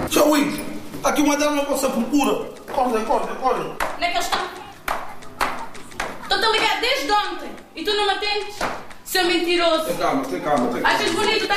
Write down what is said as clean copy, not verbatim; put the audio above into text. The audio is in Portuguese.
Tchau, Will. Aqui uma dama que você procura. Acorda. Onde é que eles estão? Estou-te a ligar desde ontem e tu não me atendes? Seu mentiroso. Tem calma. Achas bonito estar